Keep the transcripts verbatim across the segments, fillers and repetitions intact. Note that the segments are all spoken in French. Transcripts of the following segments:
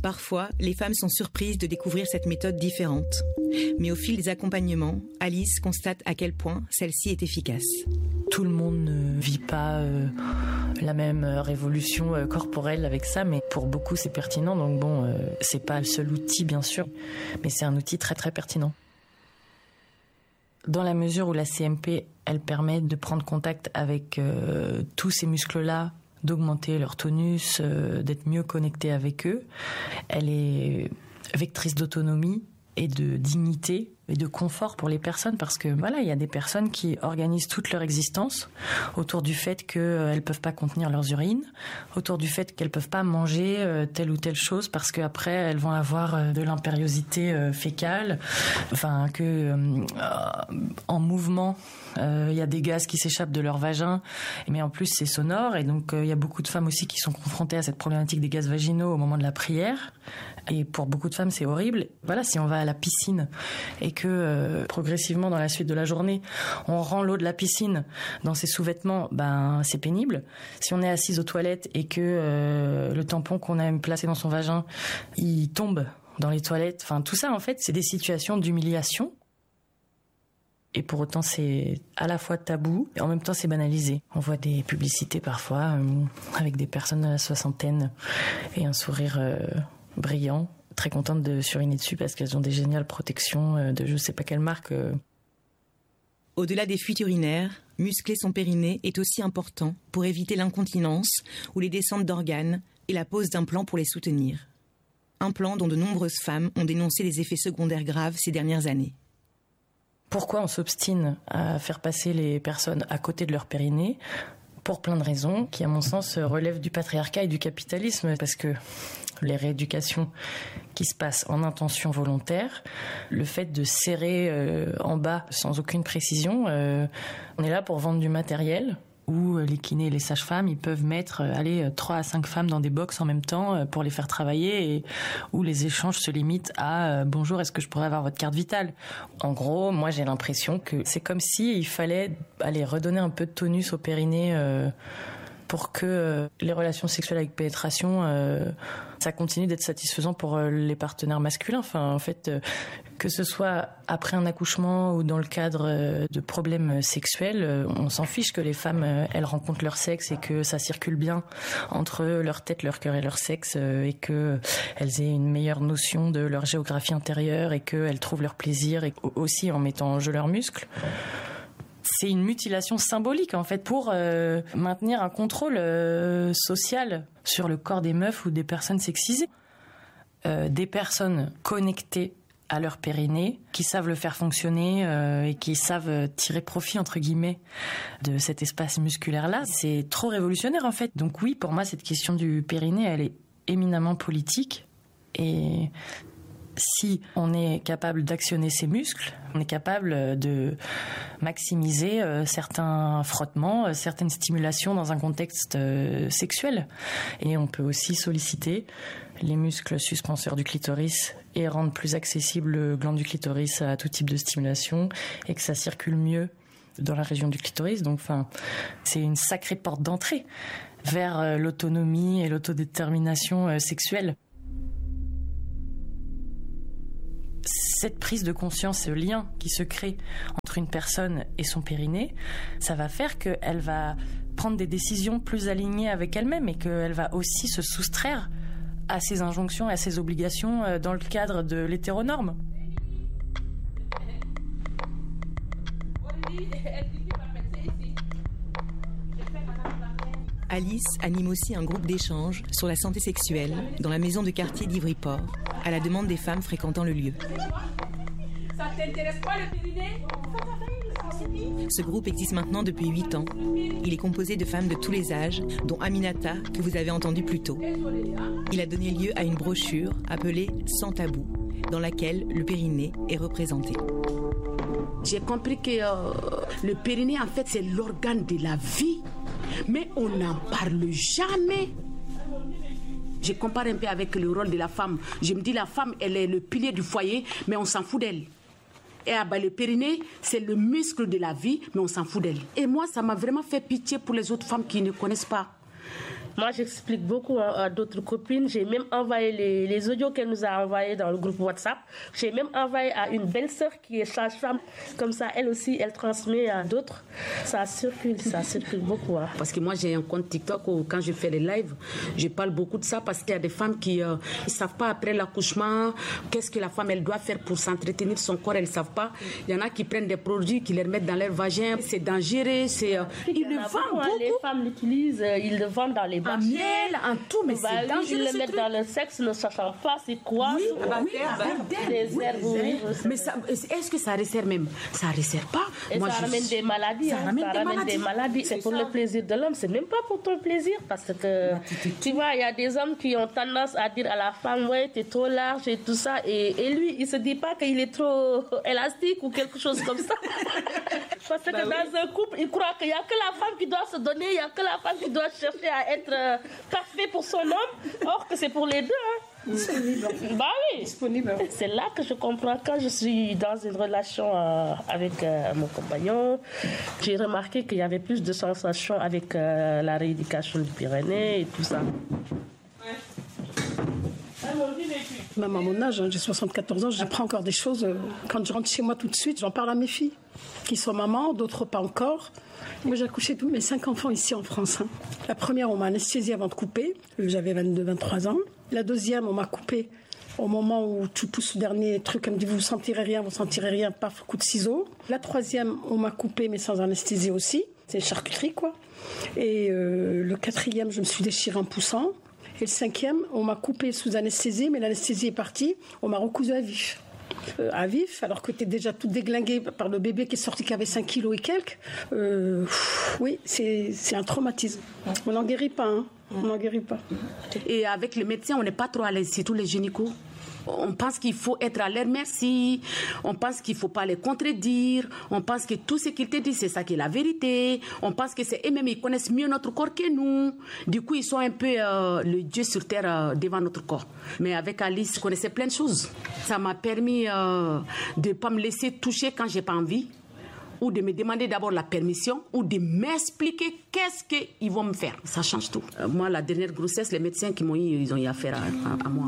Parfois, les femmes sont surprises de découvrir cette méthode différente. Mais au fil des accompagnements, Alice constate à quel point celle-ci est efficace. Tout le monde ne vit pas euh, la même révolution euh, corporelle avec ça, mais pour beaucoup c'est pertinent. Donc bon, euh, c'est pas le seul outil bien sûr, mais c'est un outil très très pertinent. Dans la mesure où la C M P, elle permet de prendre contact avec euh, tous ces muscles-là, d'augmenter leur tonus, euh, d'être mieux connecté avec eux. Elle est vectrice d'autonomie et de dignité et de confort pour les personnes, parce que voilà, il y a des personnes qui organisent toute leur existence autour du fait qu'elles euh, peuvent pas contenir leurs urines, autour du fait qu'elles peuvent pas manger euh, telle ou telle chose parce qu'après elles vont avoir euh, de l'impériosité euh, fécale, enfin que euh, en mouvement il euh, y a des gaz qui s'échappent de leur vagin, mais en plus c'est sonore, et donc il euh, y a beaucoup de femmes aussi qui sont confrontées à cette problématique des gaz vaginaux au moment de la prière, et pour beaucoup de femmes c'est horrible. Voilà, si on va à la piscine et que euh, progressivement dans la suite de la journée on rend l'eau de la piscine dans ses sous-vêtements, ben c'est pénible. Si on est assise aux toilettes et que euh, le tampon qu'on a placé dans son vagin il tombe dans les toilettes, enfin tout ça en fait c'est des situations d'humiliation. Et pour autant, c'est à la fois tabou et en même temps, c'est banalisé. On voit des publicités parfois euh, avec des personnes de la soixantaine et un sourire euh, brillant, très contentes de suriner dessus parce qu'elles ont des géniales protections euh, de je sais pas quelle marque. Euh. Au-delà des fuites urinaires, muscler son périnée est aussi important pour éviter l'incontinence ou les descentes d'organes et la pose d'implants pour les soutenir. Implants dont de nombreuses femmes ont dénoncé les effets secondaires graves ces dernières années. Pourquoi on s'obstine à faire passer les personnes à côté de leur périnée ? Pour plein de raisons qui, à mon sens, relèvent du patriarcat et du capitalisme, parce que les rééducations qui se passent en intention volontaire, le fait de serrer euh, en bas sans aucune précision, euh, on est là pour vendre du matériel, où les kinés et les sages-femmes, ils peuvent mettre allez, trois à cinq femmes dans des box en même temps pour les faire travailler, et où les échanges se limitent à euh, « bonjour, est-ce que je pourrais avoir votre carte vitale ?» En gros, moi j'ai l'impression que c'est comme si il fallait aller redonner un peu de tonus au périnée euh, pour que euh, les relations sexuelles avec pénétration, euh, ça continue d'être satisfaisant pour euh, les partenaires masculins. Enfin, en fait, euh, que ce soit après un accouchement ou dans le cadre euh, de problèmes sexuels, euh, on s'en fiche que les femmes, euh, elles rencontrent leur sexe et que ça circule bien entre leur tête, leur cœur et leur sexe, euh, et que elles aient une meilleure notion de leur géographie intérieure et qu'elles trouvent leur plaisir, et aussi en mettant en jeu leurs muscles. C'est une mutilation symbolique en fait pour euh, maintenir un contrôle euh, social sur le corps des meufs ou des personnes sexisées. Euh, des personnes connectées à leur périnée, qui savent le faire fonctionner euh, et qui savent tirer profit entre guillemets de cet espace musculaire-là. C'est trop révolutionnaire en fait. Donc oui, pour moi cette question du périnée, elle est éminemment politique, et si on est capable d'actionner ses muscles, on est capable de maximiser euh, certains frottements, euh, certaines stimulations dans un contexte euh, sexuel. Et on peut aussi solliciter les muscles suspenseurs du clitoris et rendre plus accessible le gland du clitoris à tout type de stimulation, et que ça circule mieux dans la région du clitoris. Donc, enfin, c'est une sacrée porte d'entrée vers euh, l'autonomie et l'autodétermination euh, sexuelle. Cette prise de conscience, ce lien qui se crée entre une personne et son périnée, ça va faire qu'elle va prendre des décisions plus alignées avec elle-même, et qu'elle va aussi se soustraire à ses injonctions et à ses obligations dans le cadre de l'hétéronorme. Alice anime aussi un groupe d'échange sur la santé sexuelle dans la maison de quartier d'Ivry-Port, à la demande des femmes fréquentant le lieu. Ça t'intéresse pas le périnée ? Ce groupe existe maintenant depuis huit ans. Il est composé de femmes de tous les âges, dont Aminata, que vous avez entendu plus tôt. Il a donné lieu à une brochure appelée « Sans tabou », dans laquelle le périnée est représenté. J'ai compris que euh, le périnée, en fait, c'est l'organe de la vie. Mais on n'en parle jamais. Je compare un peu avec le rôle de la femme. Je me dis, la femme, elle est le pilier du foyer, mais on s'en fout d'elle. Et ah ben, le périnée, c'est le muscle de la vie, mais on s'en fout d'elle. Et moi, ça m'a vraiment fait pitié pour les autres femmes qui ne connaissent pas. Moi, j'explique beaucoup à, à d'autres copines. J'ai même envoyé les, les audios qu'elle nous a envoyés dans le groupe WhatsApp. J'ai même envoyé à une belle-sœur qui est sage-femme. Comme ça, elle aussi, elle transmet à d'autres. Ça circule, ça circule beaucoup. Hein. Parce que moi, j'ai un compte TikTok où quand je fais les lives, je parle beaucoup de ça parce qu'il y a des femmes qui ne euh, savent pas après l'accouchement qu'est-ce que la femme elle doit faire pour s'entretenir son corps. Elles ne savent pas. Il y en a qui prennent des produits, qui les remettent dans leur vagin. C'est dangereux. C'est, euh, ils le vendent beaucoup. beaucoup. Les femmes l'utilisent, euh, ils le vendent dans les en miel, en tout, mais bah, c'est dangereux. Ils le mettent truc. Dans le sexe, ne sachant pas c'est quoi. Oui, c'est oui, des oui, herbes, oui. Mais ça, est-ce que ça resserre même? Ça resserre pas. Et Moi, ça je... ramène des maladies. Ça hein. ramène, ça des, ramène maladies. des maladies. C'est, c'est pour ça. Le plaisir de l'homme. C'est même pas pour ton plaisir. Parce que, tu vois, il y a des hommes qui ont tendance à dire à la femme, ouais, t'es trop large et tout ça. Et, et lui, il se dit pas qu'il est trop élastique ou quelque chose comme ça. Parce que bah dans oui. un couple, il croit qu'il n'y a que la femme qui doit se donner, il n'y a que la femme qui doit chercher à être euh, parfait pour son homme, or que c'est pour les deux. Hein. Disponible. Bah oui. Disponible. C'est là que je comprends. Quand je suis dans une relation euh, avec euh, mon compagnon, j'ai remarqué qu'il y avait plus de sensations avec euh, la rééducation du Pyrénées et tout ça. Même à mon âge, hein, j'ai soixante-quatorze ans, j'apprends encore des choses. Quand je rentre chez moi tout de suite, j'en parle à mes filles, qui sont mamans, d'autres pas encore. Moi, j'ai accouché tous mes cinq enfants ici en France. Hein. La première, on m'a anesthésiée avant de couper. J'avais vingt-deux, vingt-trois ans. La deuxième, on m'a coupé au moment où tu pousses ce dernier truc. Elle me dit, vous ne sentirez rien, vous ne sentirez rien, paf, coup de ciseau. La troisième, on m'a coupé, mais sans anesthésie aussi. C'est une charcuterie, quoi. Et euh, le quatrième, je me suis déchirée en poussant. Et le cinquième, on m'a coupé sous anesthésie, mais l'anesthésie est partie. On m'a recousu à vif. Euh, à vif, alors que tu es déjà tout déglingué par le bébé qui est sorti, qui avait cinq kilos et quelques. Euh, pff, oui, c'est, c'est un traumatisme. On n'en guérit pas, hein. On n'en guérit pas. Et avec le médecin, on n'est pas trop à l'aise, surtout les gynécos. On pense qu'il faut être à leur merci, on pense qu'il ne faut pas les contredire, on pense que tout ce qu'ils te disent, c'est ça qui est la vérité, on pense que c'est eux-mêmes, ils connaissent mieux notre corps que nous. Du coup, ils sont un peu euh, le Dieu sur terre euh, devant notre corps. Mais avec Alice, je connaissais plein de choses. Ça m'a permis euh, de ne pas me laisser toucher quand je n'ai pas envie, ou de me demander d'abord la permission, ou de m'expliquer qu'est-ce qu'ils vont me faire. Ça change tout. Euh, moi, la dernière grossesse, les médecins qui m'ont eu, ils ont eu affaire à, à, à moi.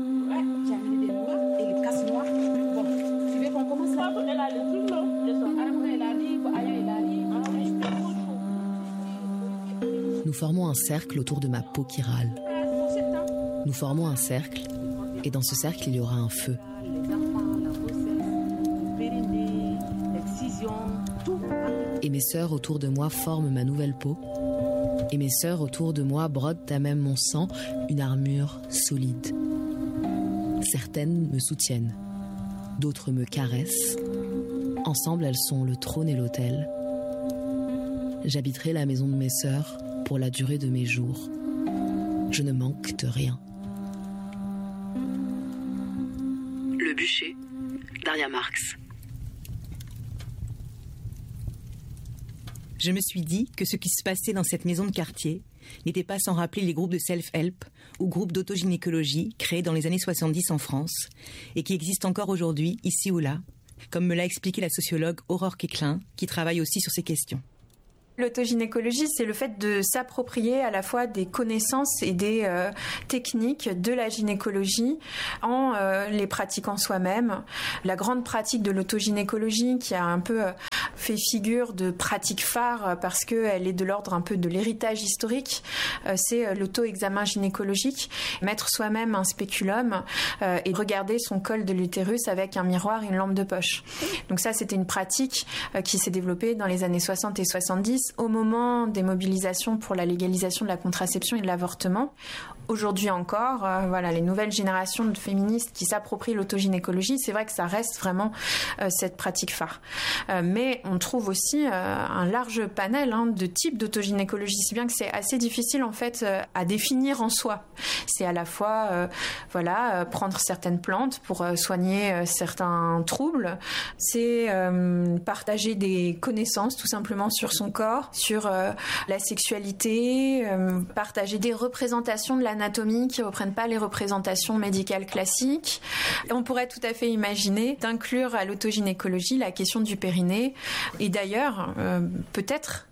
Nous formons un cercle autour de ma peau qui râle. Nous formons un cercle, et dans ce cercle, il y aura un feu. Et mes sœurs autour de moi forment ma nouvelle peau. Et mes sœurs autour de moi brodent à même mon sang une armure solide. Certaines me soutiennent, d'autres me caressent. Ensemble, elles sont le trône et l'autel. J'habiterai la maison de mes sœurs pour la durée de mes jours. Je ne manque de rien. Le bûcher, Daria Marx. Je me suis dit que ce qui se passait dans cette maison de quartier n'était pas sans rappeler les groupes de self-help ou groupes d'autogynécologie créés dans les années soixante-dix en France et qui existent encore aujourd'hui, ici ou là, comme me l'a expliqué la sociologue Aurore Quéclin, qui travaille aussi sur ces questions. L'autogynécologie, c'est le fait de s'approprier à la fois des connaissances et des euh, techniques de la gynécologie en euh, les pratiquant soi-même. La grande pratique de l'autogynécologie qui a un peu euh, fait figure de pratique phare parce qu'elle est de l'ordre un peu de l'héritage historique, euh, c'est l'auto-examen gynécologique. Mettre soi-même un spéculum euh, et regarder son col de l'utérus avec un miroir et une lampe de poche. Donc ça, c'était une pratique euh, qui s'est développée dans les années soixante et soixante-dix au moment des mobilisations pour la légalisation de la contraception et de l'avortement. Aujourd'hui encore, euh, voilà, les nouvelles générations de féministes qui s'approprient l'autogynécologie, c'est vrai que ça reste vraiment euh, cette pratique phare. Euh, mais on trouve aussi euh, un large panel hein, de types d'autogynécologie, si bien que c'est assez difficile en fait euh, à définir en soi. C'est à la fois euh, voilà, euh, prendre certaines plantes pour euh, soigner euh, certains troubles, c'est euh, partager des connaissances tout simplement sur son corps, sur euh, la sexualité, euh, partager des représentations de la anatomie qui ne reprennent pas les représentations médicales classiques. On pourrait tout à fait imaginer d'inclure à l'autogynécologie la question du périnée. Et d'ailleurs, euh, peut-être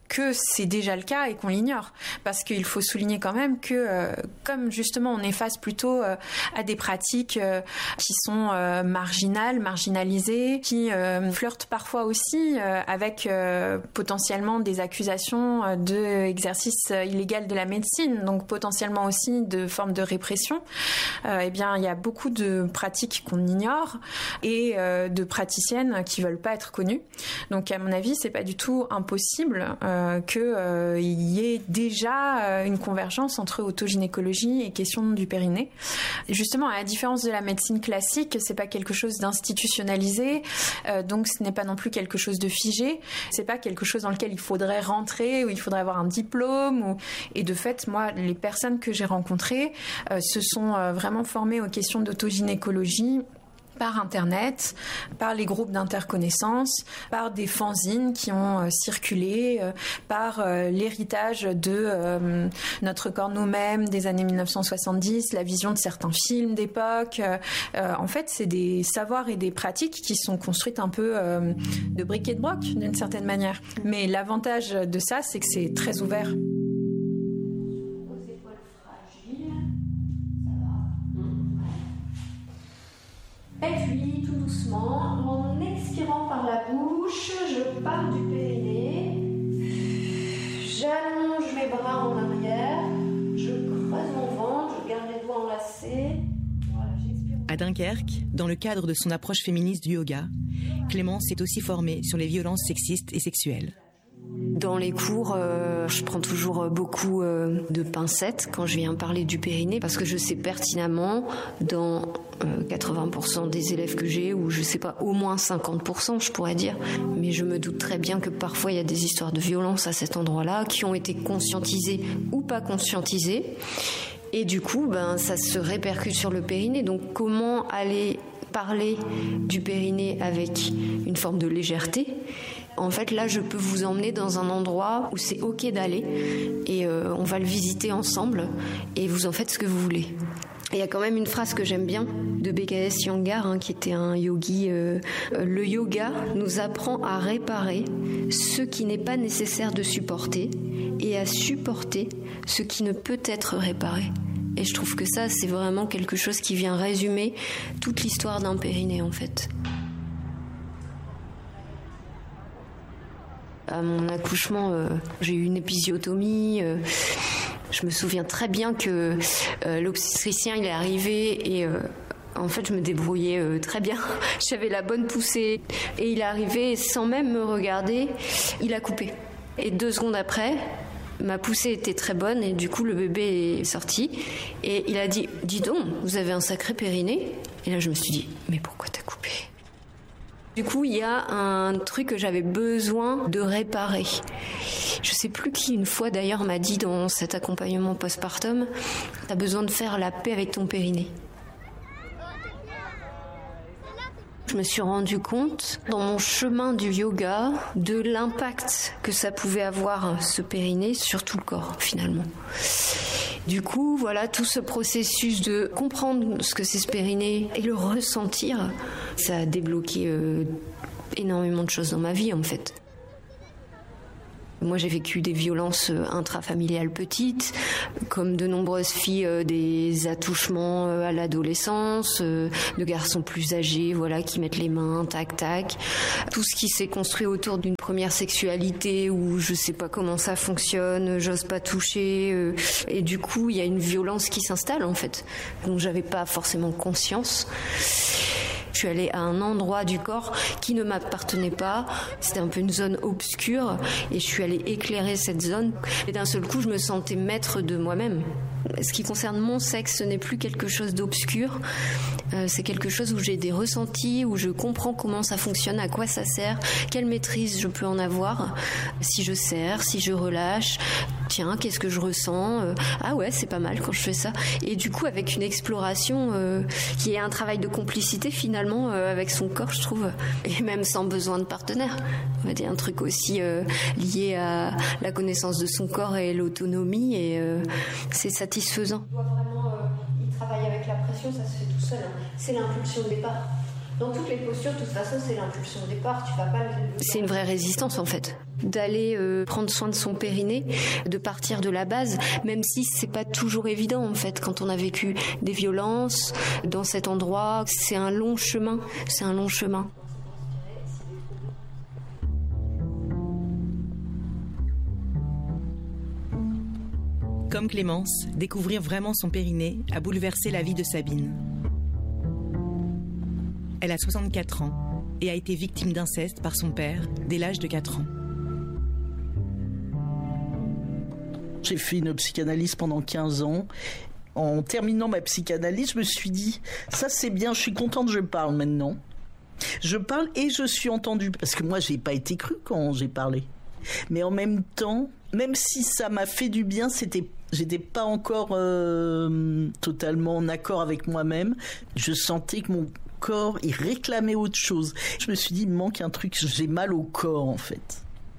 que c'est déjà le cas et qu'on l'ignore. Parce qu'il faut souligner quand même que, euh, comme justement on est face plutôt euh, à des pratiques euh, qui sont euh, marginales, marginalisées, qui euh, flirtent parfois aussi euh, avec euh, potentiellement des accusations euh, d'exercice illégal de la médecine, donc potentiellement aussi de formes de répression, euh, eh bien il y a beaucoup de pratiques qu'on ignore et euh, de praticiennes qui veulent pas être connues. Donc à mon avis, c'est pas du tout impossible euh, qu'il euh, y ait déjà euh, une convergence entre autogynécologie et question du périnée. Justement, à la différence de la médecine classique, c'est pas quelque chose d'institutionnalisé, euh, donc ce n'est pas non plus quelque chose de figé, c'est pas quelque chose dans lequel il faudrait rentrer, où il faudrait avoir un diplôme, ou... et de fait, moi, les personnes que j'ai rencontrées euh, se sont euh, vraiment formées aux questions d'autogynécologie par Internet, par les groupes d'interconnaissance, par des fanzines qui ont euh, circulé, euh, par euh, l'héritage de euh, Notre corps nous-mêmes des années mille neuf cent soixante-dix, la vision de certains films d'époque. Euh, euh, en fait, c'est des savoirs et des pratiques qui sont construites un peu euh, de briques et de broc, d'une certaine manière. Mais l'avantage de ça, c'est que c'est très ouvert. Et puis, tout doucement, en expirant par la bouche, je pars du périnée. J'allonge mes bras en arrière. Je creuse mon ventre, je garde les doigts enlacés. Voilà, j'expire. À Dunkerque, dans le cadre de son approche féministe du yoga, Clémence s'est aussi formée sur les violences sexistes et sexuelles. Dans les cours, euh, je prends toujours beaucoup euh, de pincettes quand je viens parler du périnée parce que je sais pertinemment dans euh, quatre-vingts pour cent des élèves que j'ai, ou je sais pas, au moins cinquante pour cent je pourrais dire, mais je me doute très bien que parfois il y a des histoires de violence à cet endroit-là qui ont été conscientisées ou pas conscientisées, et du coup ben, ça se répercute sur le périnée. Donc comment aller parler du périnée avec une forme de légèreté? En fait, là, je peux vous emmener dans un endroit où c'est ok d'aller et euh, on va le visiter ensemble et vous en faites ce que vous voulez. Il y a quand même une phrase que j'aime bien de B K S Iyengar, hein, qui était un yogi. Euh, le yoga nous apprend à réparer ce qui n'est pas nécessaire de supporter et à supporter ce qui ne peut être réparé. Et je trouve que ça, c'est vraiment quelque chose qui vient résumer toute l'histoire d'un périnée, en fait. À mon accouchement, euh, j'ai eu une épisiotomie. Euh, je me souviens très bien que euh, l'obstétricien, il est arrivé et... Euh, En fait, je me débrouillais euh, très bien. J'avais la bonne poussée. Et il est arrivé, sans même me regarder, il a coupé. Et deux secondes après, ma poussée était très bonne et du coup, le bébé est sorti. Et il a dit, dis donc, vous avez un sacré périnée. Et là, je me suis dit, mais pourquoi t'as coupé ? Du coup, il y a un truc que j'avais besoin de réparer. Je sais plus qui, une fois d'ailleurs, m'a dit dans cet accompagnement postpartum, t'as besoin de faire la paix avec ton périnée. Je me suis rendu compte, dans mon chemin du yoga, de l'impact que ça pouvait avoir, ce périnée, sur tout le corps, finalement. Du coup, voilà, tout ce processus de comprendre ce que c'est ce périnée et le ressentir, ça a débloqué euh, énormément de choses dans ma vie, en fait. Moi, j'ai vécu des violences intrafamiliales petites, comme de nombreuses filles, euh, des attouchements euh, à l'adolescence, euh, de garçons plus âgés, voilà, qui mettent les mains, tac, tac. Tout ce qui s'est construit autour d'une première sexualité où je sais pas comment ça fonctionne, j'ose pas toucher, euh, et du coup, il y a une violence qui s'installe, en fait, dont j'avais pas forcément conscience. Je suis allée à un endroit du corps qui ne m'appartenait pas. C'était un peu une zone obscure et je suis allée éclairer cette zone. Et d'un seul coup, je me sentais maître de moi-même. Ce qui concerne mon sexe, ce n'est plus quelque chose d'obscur. Euh, c'est quelque chose où j'ai des ressentis, où je comprends comment ça fonctionne, à quoi ça sert, quelle maîtrise je peux en avoir. Si je serre, si je relâche, tiens, qu'est-ce que je ressens ? euh, Ah ouais, c'est pas mal quand je fais ça. Et du coup, avec une exploration euh, qui est un travail de complicité finalement euh, avec son corps, je trouve, et même sans besoin de partenaire. On va dire un truc aussi euh, lié à la connaissance de son corps et l'autonomie, et euh, c'est satisfaisant. On doit vraiment euh, y travailler avec la pression, ça se fait tout seul. Hein. C'est l'impulsion de départ. Dans toutes les postures, de toute façon, c'est l'impulsion de départ. Tu vas pas. C'est une vraie résistance en fait. d'aller euh, prendre soin de son périnée, de partir de la base, même si c'est pas toujours évident en fait quand on a vécu des violences dans cet endroit. C'est un long chemin, c'est un long chemin. Comme Clémence, découvrir vraiment son périnée a bouleversé la vie de Sabine. Elle a soixante-quatre ans et a été victime d'inceste par son père dès l'âge de quatre ans. J'ai fait une psychanalyse pendant quinze ans. En terminant ma psychanalyse, je me suis dit, ça c'est bien, je suis contente, je parle maintenant. Je parle et je suis entendue. Parce que moi, j'ai pas été crue quand j'ai parlé. Mais en même temps, même si ça m'a fait du bien, c'était, j'étais pas encore euh, totalement en accord avec moi-même. Je sentais que mon corps, il réclamait autre chose. Je me suis dit, il me manque un truc, j'ai mal au corps en fait.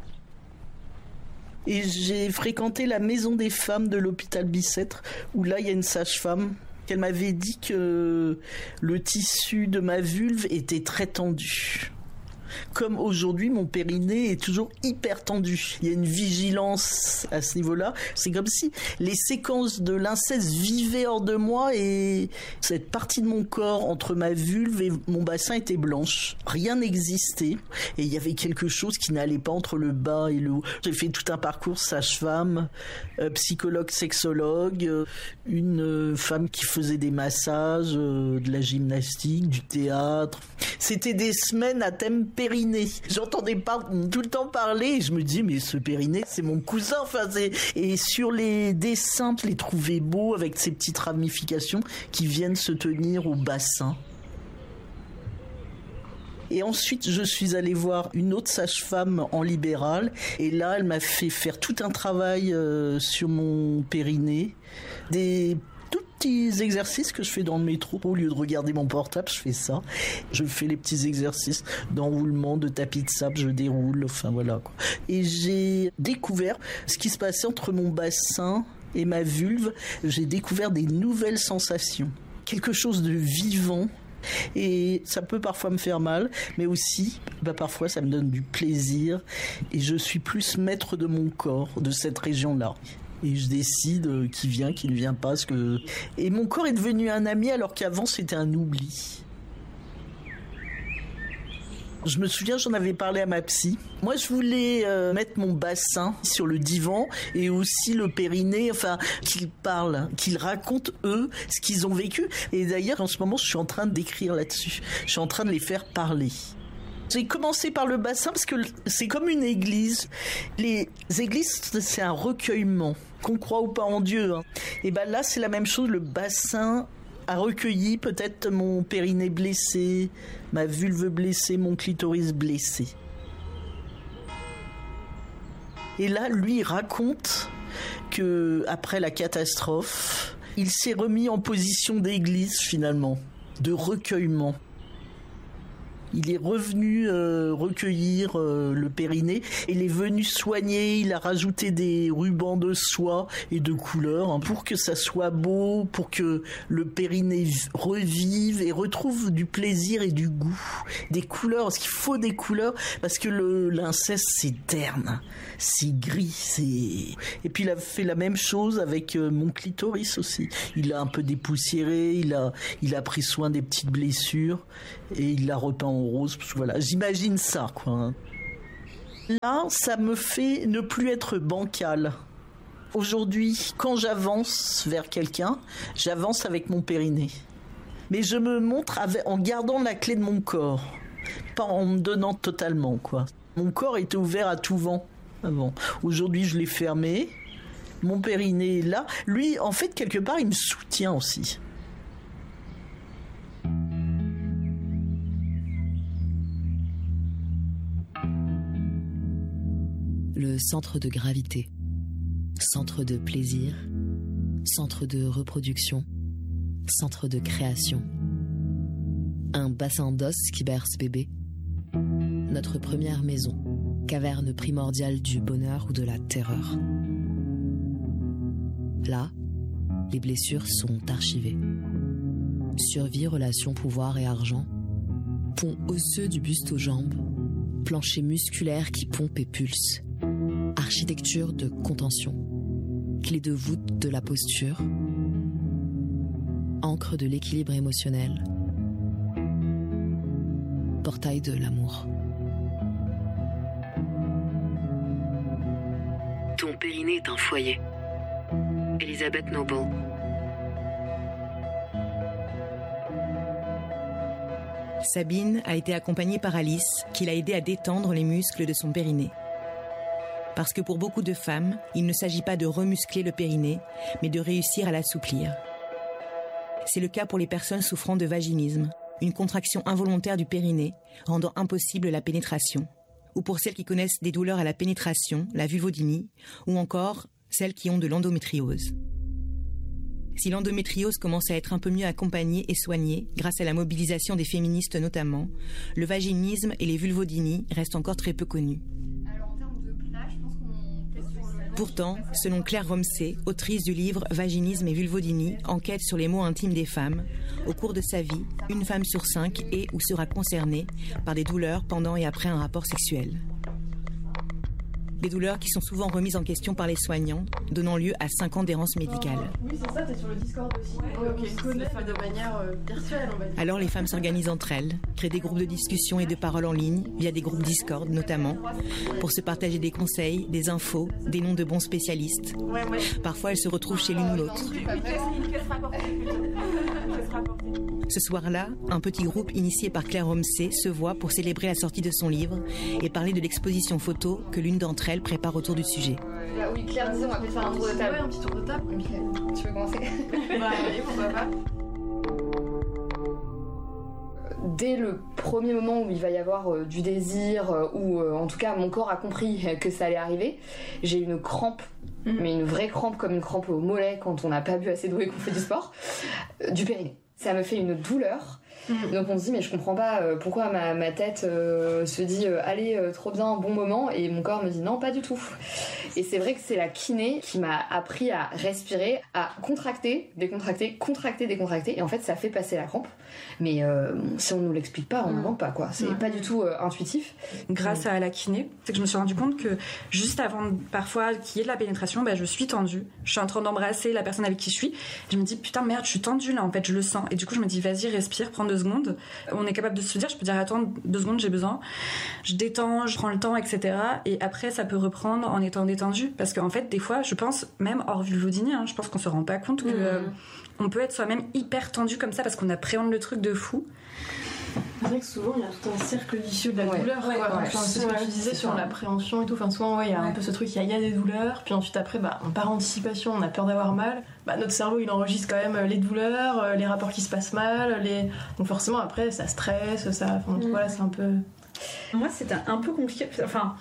Et j'ai fréquenté la maison des femmes de l'hôpital Bicêtre, où là, il y a une sage-femme. Elle m'avait dit que le tissu de ma vulve était très tendu. Comme aujourd'hui, mon périnée est toujours hyper tendu. Il y a une vigilance à ce niveau-là. C'est comme si les séquences de l'inceste vivaient hors de moi et cette partie de mon corps entre ma vulve et mon bassin était blanche. Rien n'existait et il y avait quelque chose qui n'allait pas entre le bas et le haut. J'ai fait tout un parcours sage-femme, euh, psychologue, sexologue, euh, une euh, femme qui faisait des massages, euh, de la gymnastique, du théâtre. C'était des semaines à thème périnée. J'entendais pas tout le temps parler et je me dis mais ce périnée c'est mon cousin. Enfin, c'est... Et sur les dessins, je les trouvais beaux avec ces petites ramifications qui viennent se tenir au bassin. Et ensuite, je suis allée voir une autre sage-femme en libéral. Et là, elle m'a fait faire tout un travail euh, sur mon périnée. Des petits exercices que je fais dans le métro. Au lieu de regarder mon portable, je fais ça. Je fais les petits exercices d'enroulement, de tapis de sable, je déroule, enfin voilà, quoi. Et j'ai découvert ce qui se passait entre mon bassin et ma vulve. J'ai découvert des nouvelles sensations. Quelque chose de vivant. Et ça peut parfois me faire mal, mais aussi, bah parfois ça me donne du plaisir. Et je suis plus maître de mon corps, de cette région-là. Et je décide qui vient, qui ne vient pas. Parce que... Et mon corps est devenu un ami alors qu'avant c'était un oubli. Je me souviens, j'en avais parlé à ma psy. Moi, je voulais euh, mettre mon bassin sur le divan et aussi le périnée, enfin, qu'ils parlent, qu'ils racontent, eux, ce qu'ils ont vécu. Et d'ailleurs, en ce moment, je suis en train d'écrire là-dessus. Je suis en train de les faire parler. J'ai commencé par le bassin parce que c'est comme une église. Les églises, c'est un recueillement, qu'on croit ou pas en Dieu. Hein. Et ben là, c'est la même chose, le bassin a recueilli peut-être mon périnée blessé, ma vulve blessée, mon clitoris blessé. Et là, lui, il raconte que après la catastrophe, il s'est remis en position d'église finalement, de recueillement. Il est revenu euh, recueillir euh, le périnée. Il est venu soigner, il a rajouté des rubans de soie et de couleurs hein, pour que ça soit beau, pour que le périnée revive et retrouve du plaisir et du goût. Des couleurs, parce qu'il faut des couleurs, parce que le, l'inceste c'est terne, c'est gris. C'est... Et puis il a fait la même chose avec euh, mon clitoris aussi. Il l'a un peu dépoussiéré, il a, il a pris soin des petites blessures et il l'a repeint en rose, voilà, j'imagine ça, quoi. Là, ça me fait ne plus être bancal. Aujourd'hui, quand j'avance vers quelqu'un, j'avance avec mon périnée. Mais je me montre avec, en gardant la clé de mon corps, pas en me donnant totalement, quoi. Mon corps était ouvert à tout vent avant. Aujourd'hui, je l'ai fermé. Mon périnée est là. Lui, en fait, quelque part, il me soutient aussi. Le centre de gravité, centre de plaisir, centre de reproduction, centre de création. Un bassin d'os qui berce bébé. Notre première maison, caverne primordiale du bonheur ou de la terreur. Là, les blessures sont archivées. Survie, relation, pouvoir et argent. Pont osseux du buste aux jambes. Plancher musculaire qui pompe et pulse. architecture de contention, clé de voûte de la posture, ancre de l'équilibre émotionnel, portail de l'amour. Ton périnée est un foyer. Elizabeth Noble. Sabine a été accompagnée par Alice, qui l'a aidée à détendre les muscles de son périnée. Parce que pour beaucoup de femmes, il ne s'agit pas de remuscler le périnée, mais de réussir à l'assouplir. C'est le cas pour les personnes souffrant de vaginisme, une contraction involontaire du périnée rendant impossible la pénétration, ou pour celles qui connaissent des douleurs à la pénétration, la vulvodynie, ou encore celles qui ont de l'endométriose. Si l'endométriose commence à être un peu mieux accompagnée et soignée, grâce à la mobilisation des féministes notamment, le vaginisme et les vulvodynies restent encore très peu connus. Pourtant, selon Claire Romsey, autrice du livre « Vaginisme et vulvodynie, enquête sur les maux intimes des femmes », au cours de sa vie, une femme sur cinq est ou sera concernée par des douleurs pendant et après un rapport sexuel. Des douleurs qui sont souvent remises en question par les soignants, donnant lieu à cinq ans d'errance médicale. Oui, c'est ça, t'es sur le Discord aussi. Ouais, ok, on se fait de manière euh, virtuelle, on va dire. Alors les femmes s'organisent entre elles, créent des groupes de discussion et de parole en ligne, via des groupes Discord notamment, pour se partager des conseils, des infos, des noms de bons spécialistes. Ouais, ouais. Parfois elles se retrouvent chez l'une ou l'autre. Ce soir-là, un petit groupe initié par Claire Romsey se voit pour célébrer la sortie de son livre et parler de l'exposition photo que l'une d'entre elles prépare autour du sujet. Là, oui, Claire disait, on va peut-être faire un tour de table. Ouais, un petit tour de table. Okay. Tu veux commencer? Bah oui, pourquoi pas. Dès le premier moment où il va y avoir euh, du désir, euh, ou euh, en tout cas mon corps a compris que ça allait arriver, j'ai une crampe, mmh. mais une vraie crampe comme une crampe au mollet quand on n'a pas bu assez d'eau et qu'on fait du sport, euh, du périnée. Ça me fait une douleur. Mmh. Donc on se dit mais je comprends pas euh, pourquoi ma, ma tête euh, se dit euh, allez euh, trop bien, bon moment, et mon corps me dit non, pas du tout. Et c'est vrai que c'est la kiné qui m'a appris à respirer, à contracter, décontracter, contracter, décontracter, et en fait ça fait passer la crampe. Mais euh, si on nous l'explique pas, on ne ment pas, quoi. C'est mmh. pas du tout euh, intuitif. Grâce à la kiné, c'est que je me suis rendu compte que juste avant parfois qu'il y ait de la pénétration, bah, je suis tendue. Je suis en train d'embrasser la personne avec qui je suis. Je me dis putain merde, je suis tendue là, en fait, je le sens. Et du coup je me dis vas-y, respire, prends deux secondes. On est capable de se dire, je peux dire attends deux secondes, j'ai besoin. Je détends, je prends le temps, et cetera. Et après ça peut reprendre en étant détendu, parce qu'en fait des fois, je pense même hors vulvodynie, hein, je pense qu'on se rend pas compte que mmh. euh, on peut être soi-même hyper tendu comme ça parce qu'on appréhende le truc de fou. C'est vrai que souvent il y a tout un cercle vicieux de la ouais. douleur, ouais, quoi. Ouais, enfin, c'est ce que tu disais sur l'appréhension et tout. Enfin, souvent, ouais, il y a ouais. un peu ce truc, il y, y a des douleurs, puis ensuite après, bah, par anticipation, on a peur d'avoir mal. Bah, notre cerveau, il enregistre quand même les douleurs, les rapports qui se passent mal, les... donc forcément après, ça stresse, ça. Enfin, mmh. voilà, c'est un peu. Moi, c'était un peu compliqué. Enfin.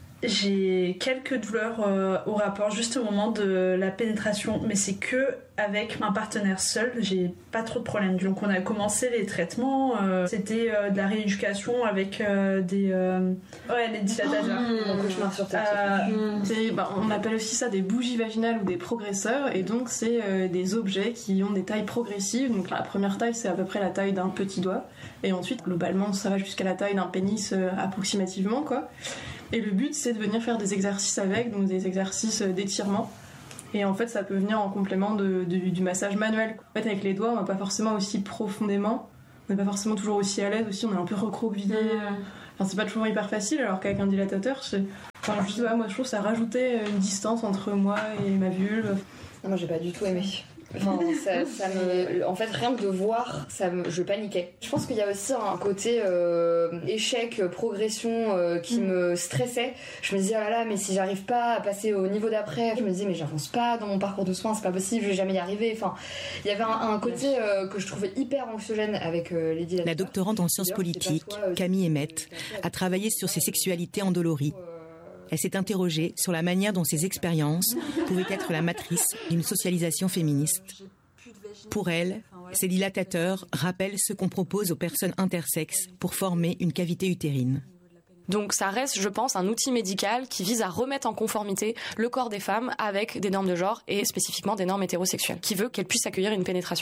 J'ai quelques douleurs euh, au rapport juste au moment de la pénétration, mais c'est que avec un partenaire seul, j'ai pas trop de problèmes. Donc on a commencé les traitements, euh, c'était euh, de la rééducation avec euh, des euh... ouais des dilatateurs. Oh, mmh. cauchemar sur terre. Euh, c'est, bah, on appelle aussi ça des bougies vaginales ou des progresseurs, et donc c'est euh, des objets qui ont des tailles progressives. Donc la première taille c'est à peu près la taille d'un petit doigt, et ensuite globalement ça va jusqu'à la taille d'un pénis euh, approximativement, quoi. Et le but, c'est de venir faire des exercices avec, donc des exercices d'étirement. Et en fait, ça peut venir en complément de, de, du massage manuel. En fait, avec les doigts, on va pas forcément aussi profondément. On n'est pas forcément toujours aussi à l'aise aussi. On est un peu recroquevillé. Enfin, c'est pas toujours hyper facile, alors qu'avec un dilatateur, c'est... Enfin, je sais pas, moi, je trouve que ça rajoutait une distance entre moi et ma vulve. Moi, j'ai pas du tout aimé. Enfin, ça, ça me... En fait, rien que de voir, ça me... je paniquais. Je pense qu'il y a aussi un côté euh, échec, progression euh, qui mm. me stressait. Je me disais, oh là là, mais si j'arrive pas à passer au niveau d'après, je me disais, mais j'avance pas dans mon parcours de soins, c'est pas possible, je vais jamais y arriver. Enfin, il y avait un, un côté euh, que je trouvais hyper anxiogène avec euh, les dilatateurs. La doctorante en sciences politiques, toi, Camille Emmett, a travaillé sur ces sexualités endolories. Elle s'est interrogée sur la manière dont ces expériences pouvaient être la matrice d'une socialisation féministe. Pour elle, ces dilatateurs rappellent ce qu'on propose aux personnes intersexes pour former une cavité utérine. Donc ça reste, je pense, un outil médical qui vise à remettre en conformité le corps des femmes avec des normes de genre et spécifiquement des normes hétérosexuelles, qui veut qu'elles puissent accueillir une pénétration.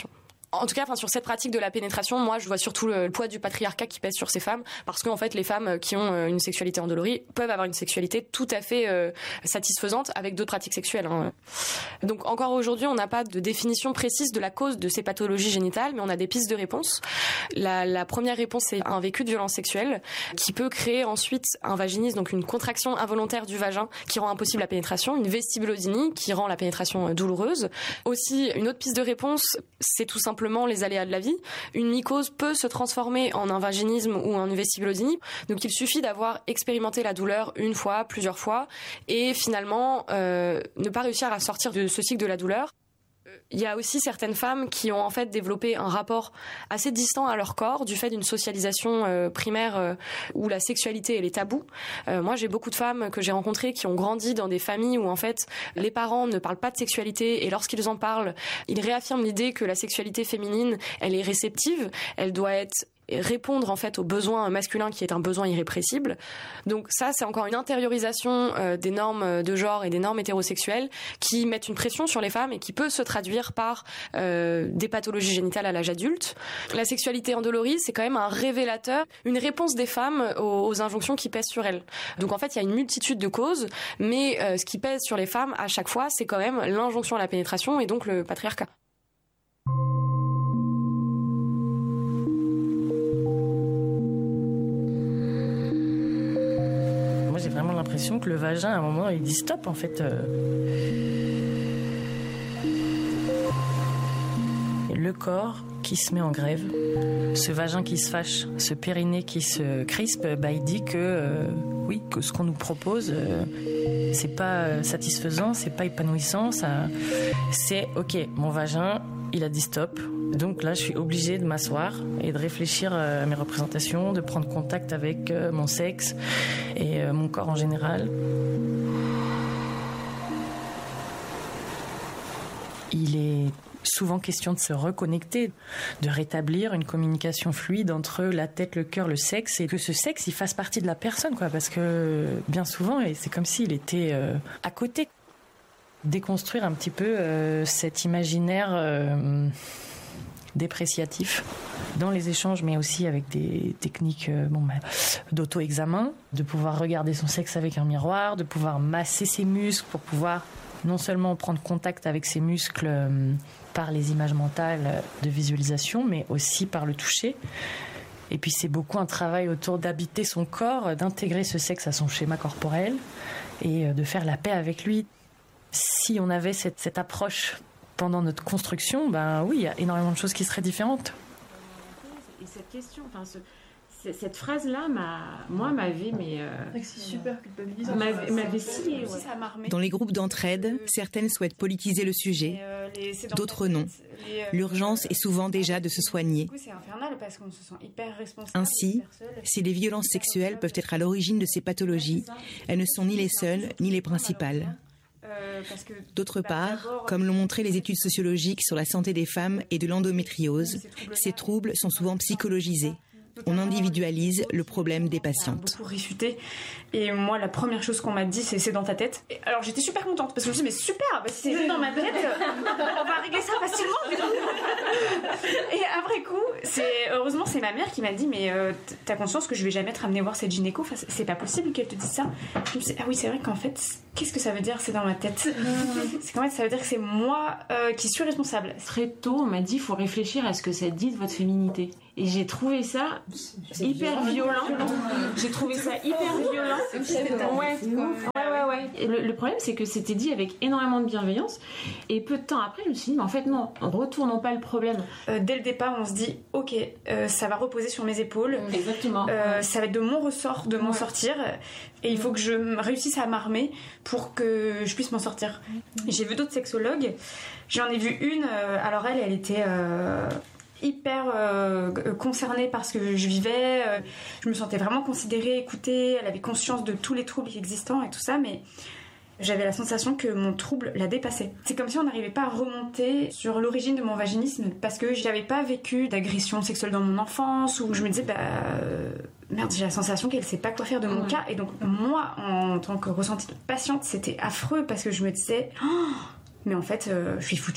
En tout cas, enfin, sur cette pratique de la pénétration, moi, je vois surtout le poids du patriarcat qui pèse sur ces femmes, parce qu'en fait, les femmes qui ont une sexualité endolorie peuvent avoir une sexualité tout à fait euh, satisfaisante avec d'autres pratiques sexuelles. Hein. Donc, encore aujourd'hui, on n'a pas de définition précise de la cause de ces pathologies génitales, mais on a des pistes de réponse. La, la première réponse, c'est un vécu de violence sexuelle qui peut créer ensuite un vaginisme, donc une contraction involontaire du vagin qui rend impossible la pénétration, une vestibulodynie qui rend la pénétration douloureuse. Aussi, une autre piste de réponse, c'est tout simplement les aléas de la vie. Une mycose peut se transformer en un vaginisme ou en une vestibulodynie. Donc il suffit d'avoir expérimenté la douleur une fois, plusieurs fois, et finalement euh, ne pas réussir à sortir de ce cycle de la douleur. Il y a aussi certaines femmes qui ont en fait développé un rapport assez distant à leur corps du fait d'une socialisation euh, primaire euh, où la sexualité elle est taboue. Euh, moi j'ai beaucoup de femmes que j'ai rencontrées qui ont grandi dans des familles où en fait les parents ne parlent pas de sexualité et lorsqu'ils en parlent, ils réaffirment l'idée que la sexualité féminine elle est réceptive, elle doit être répondre en fait au besoin masculin qui est un besoin irrépressible. Donc ça c'est encore une intériorisation euh, des normes de genre et des normes hétérosexuelles qui mettent une pression sur les femmes et qui peut se traduire par euh, des pathologies génitales à l'âge adulte. La sexualité endolorie c'est quand même un révélateur, une réponse des femmes aux, aux injonctions qui pèsent sur elles. Donc en fait il y a une multitude de causes, mais euh, ce qui pèse sur les femmes à chaque fois c'est quand même l'injonction à la pénétration et donc le patriarcat. J'ai vraiment l'impression que le vagin, à un moment, il dit stop, en fait. Le corps qui se met en grève, ce vagin qui se fâche, ce périnée qui se crispe, bah, il dit que, euh, oui, que ce qu'on nous propose, euh, c'est pas satisfaisant, c'est pas épanouissant, ça, c'est ok, mon vagin, il a dit stop. Donc là, je suis obligée de m'asseoir et de réfléchir à mes représentations, de prendre contact avec mon sexe et mon corps en général. Il est souvent question de se reconnecter, de rétablir une communication fluide entre la tête, le cœur, le sexe, et que ce sexe, il fasse partie de la personne, quoi, parce que bien souvent, c'est comme s'il était euh, à côté. Déconstruire un petit peu euh, cet imaginaire euh, dépréciatif dans les échanges, mais aussi avec des techniques euh, bon, bah, d'auto-examen, de pouvoir regarder son sexe avec un miroir, de pouvoir masser ses muscles pour pouvoir non seulement prendre contact avec ses muscles euh, par les images mentales de visualisation, mais aussi par le toucher. Et puis c'est beaucoup un travail autour d'habiter son corps, d'intégrer ce sexe à son schéma corporel et de faire la paix avec lui. Si on avait cette, cette approche pendant notre construction, ben oui, il y a énormément de choses qui seraient différentes. Et cette question, enfin, ce, cette phrase-là, m'a, moi, m'avait, mais euh, c'est super culpabilisant. M'avait, m'avait scié, ouais. Dans les groupes d'entraide, certaines souhaitent politiser le sujet, euh, les, d'autres non. Les, euh, L'urgence est souvent déjà de se soigner. Du coup, c'est infernal parce qu'on se sent hyper responsable. Ainsi, si les violences sexuelles peuvent être à l'origine de ces pathologies, elles ne sont ni les seules ni les principales. D'autre part, comme l'ont montré les études sociologiques sur la santé des femmes et de l'endométriose, ces troubles sont souvent psychologisés. On individualise le problème des patientes. Beaucoup réfuté. Et moi, la première chose qu'on m'a dit, c'est c'est dans ta tête. Et alors j'étais super contente parce que je me suis dit, mais super, bah, si c'est dans ma tête, on va régler ça facilement. Et après coup, c'est, heureusement, c'est ma mère qui m'a dit, mais euh, t'as conscience que je vais jamais te ramener voir cette gynéco, enfin, c'est pas possible qu'elle te dise ça. Je me suis dit, ah oui, c'est vrai qu'en fait, qu'est-ce que ça veut dire, c'est dans ma tête? C'est qu'en fait, ça veut dire que c'est moi euh, qui suis responsable. Très tôt, on m'a dit, il faut réfléchir à ce que ça dit de votre féminité. Et j'ai trouvé ça c'est hyper violent. violent. J'ai trouvé ça hyper violent. Ouais, ouais, ouais, ouais. Le, le problème, c'est que c'était dit avec énormément de bienveillance. Et peu de temps après, je me suis dit, mais en fait, non, retournons pas le problème. Euh, dès le départ, on se dit, ok, euh, ça va reposer sur mes épaules. Exactement. Euh, ça va être de mon ressort de m'en ouais. sortir. Et il faut que je réussisse à m'armer pour que je puisse m'en sortir. J'ai vu d'autres sexologues. J'en ai vu une. Euh, alors elle, elle était... Euh, hyper euh, concernée par ce que je vivais, euh, je me sentais vraiment considérée, écoutée, elle avait conscience de tous les troubles existants et tout ça, mais j'avais la sensation que mon trouble la dépassait. C'est comme si on n'arrivait pas à remonter sur l'origine de mon vaginisme parce que j'avais pas vécu d'agression sexuelle dans mon enfance, où je me disais bah euh, merde, j'ai la sensation qu'elle sait pas quoi faire de mon ouais. cas, et donc moi en tant que ressentie de patiente, c'était affreux parce que je me disais oh, mais en fait euh, je suis foutue.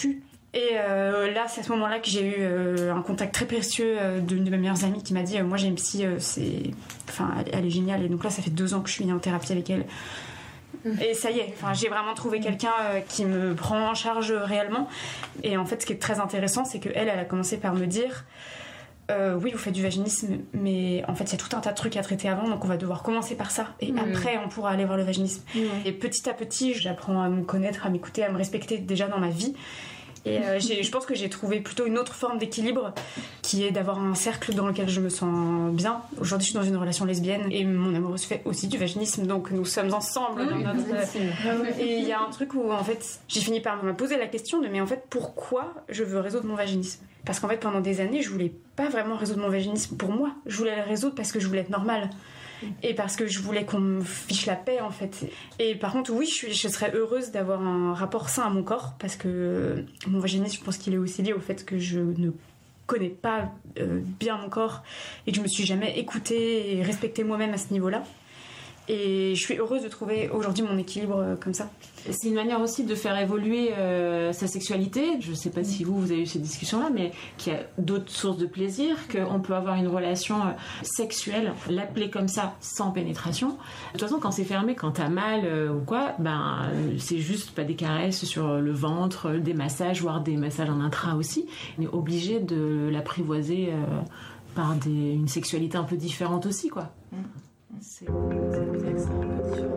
Et euh, là, c'est à ce moment-là que j'ai eu euh, un contact très précieux euh, d'une de mes meilleures amies qui m'a dit euh, moi j'ai une psy, euh, c'est... Enfin, elle, elle est géniale. Et donc là, ça fait deux ans que je suis en thérapie avec elle. Et ça y est, enfin, j'ai vraiment trouvé quelqu'un euh, qui me prend en charge réellement. Et en fait, ce qui est très intéressant, c'est qu'elle, elle a commencé par me dire euh, oui, vous faites du vaginisme, mais en fait, il y a tout un tas de trucs à traiter avant, donc on va devoir commencer par ça. Et mmh. après, on pourra aller voir le vaginisme. Mmh. Et petit à petit, j'apprends à me connaître, à m'écouter, à me respecter déjà dans ma vie. Et euh, j'ai, je pense que j'ai trouvé plutôt une autre forme d'équilibre qui est d'avoir un cercle dans lequel je me sens bien. Aujourd'hui, je suis dans une relation lesbienne et mon amoureuse fait aussi du vaginisme, donc nous sommes ensemble. Mmh, dans notre... Et il y a un truc où en fait, j'ai fini par me poser la question de mais en fait, pourquoi je veux résoudre mon vaginisme ? Parce qu'en fait, pendant des années, je voulais pas vraiment résoudre mon vaginisme pour moi. Je voulais le résoudre parce que je voulais être normale. Et parce que je voulais qu'on me fiche la paix en fait. Et par contre oui je, suis, je serais heureuse d'avoir un rapport sain à mon corps parce que mon vaginisme je pense qu'il est aussi lié au fait que je ne connais pas euh, bien mon corps et que je me suis jamais écoutée et respectée moi-même à ce niveau-là. Et je suis heureuse de trouver aujourd'hui mon équilibre euh, comme ça. C'est une manière aussi de faire évoluer euh, sa sexualité. Je ne sais pas si vous, vous avez eu ces discussions-là, mais qu'il y a d'autres sources de plaisir, qu'on peut avoir une relation euh, sexuelle, l'appeler comme ça, sans pénétration. De toute façon, quand c'est fermé, quand t'as mal euh, ou quoi, ben, c'est juste pas des caresses sur le ventre, des massages, voire des massages en intra aussi. On est obligé de l'apprivoiser euh, par des, une sexualité un peu différente aussi, quoi. Mmh. C'est, c'est pour ça que c'est un peu différent.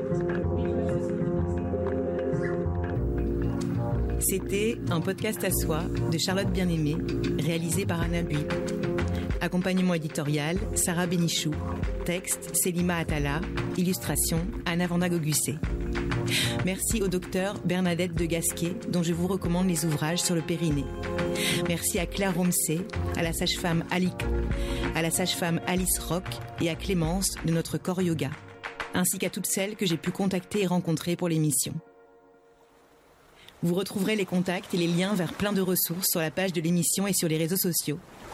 C'était un podcast à soi de Charlotte Bien-Aimée, réalisé par Anna Bui. Accompagnement éditorial, Sarah Bénichou. Texte, Selima Atala. Illustration, Anna Vanda Gogussé. Merci au docteur Bernadette de Gasquet, dont je vous recommande les ouvrages sur le périnée. Merci à Claire Romsey, à la sage-femme Ali, à la sage-femme Alice Rock et à Clémence de Notre Corps Yoga, ainsi qu'à toutes celles que j'ai pu contacter et rencontrer pour l'émission. Vous retrouverez les contacts et les liens vers plein de ressources sur la page de l'émission et sur les réseaux sociaux.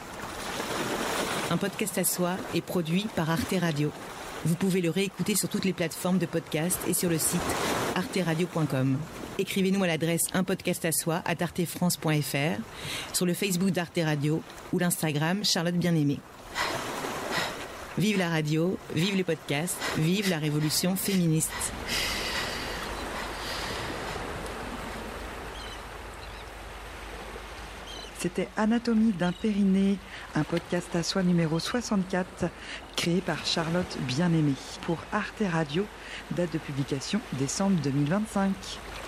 Un podcast à soi est produit par Arte Radio. Vous pouvez le réécouter sur toutes les plateformes de podcast et sur le site arte radio point com. Écrivez-nous à l'adresse un podcast à soi arobase artefrance point f r, sur le Facebook d'Arte Radio ou l'Instagram Charlotte Bien-Aimée. Vive la radio, vive les podcasts, vive la révolution féministe. C'était Anatomie d'un périnée, un podcast à soi numéro soixante-quatre, créé par Charlotte Bien-Aimée pour Arte Radio, date de publication décembre deux mille vingt-cinq.